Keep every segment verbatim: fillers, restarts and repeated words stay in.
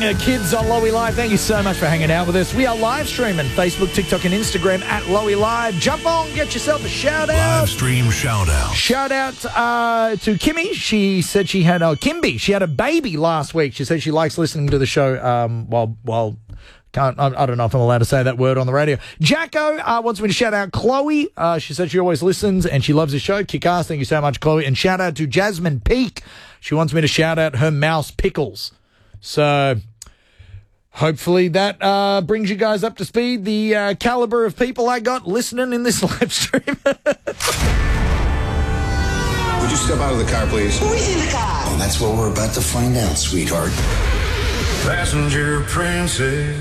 uh, kids on Lowy Live. Thank you so much for hanging out with us. We are live streaming Facebook, TikTok, and Instagram at Lowy Live. Jump on, get yourself a shout out. Live stream shout out. Shout out uh, to Kimmy. She said she had oh Kimby. She had a baby last week. She said she likes listening to the show um, while while. Can't, I, I don't know if I'm allowed to say that word on the radio. Jacko uh, wants me to shout out Chloe. Uh, she said she always listens and she loves the show. Kick ass. Thank you so much, Chloe. And shout out to Jasmine Peak. She wants me to shout out her mouse Pickles. So hopefully that uh, brings you guys up to speed. The uh, caliber of people I got listening in this live stream. Would you step out of the car, please? Who is in the car? Well, that's what we're about to find out, sweetheart. Passenger princess.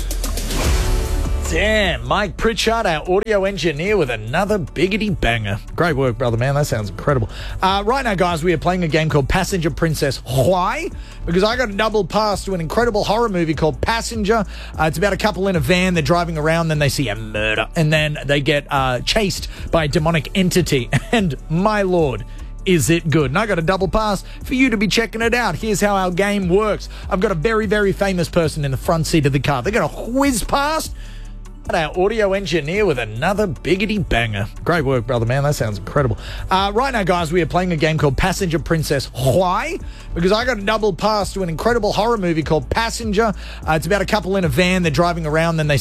Damn, Mike Pritchard, our audio engineer, with another biggity banger. Great work, brother, man. That sounds incredible. Uh, right now, guys, we are playing a game called Passenger Princess. Why? Because I got a double pass to an incredible horror movie called Passenger. Uh, it's about a couple in a van. They're driving around, then they see a murder, and then they get uh, chased by a demonic entity. And my lord, is it good? And I got a double pass for you to be checking it out. Here's how our game works. I've got a very, very famous person in the front seat of the car. They got a whiz past. Our audio engineer with another biggity banger. Great work, brother, man. That sounds incredible. Uh, right now, guys, we are playing a game called Passenger Princess. Why? Because I got a double pass to an incredible horror movie called Passenger. Uh, it's about a couple in a van. They're driving around, then they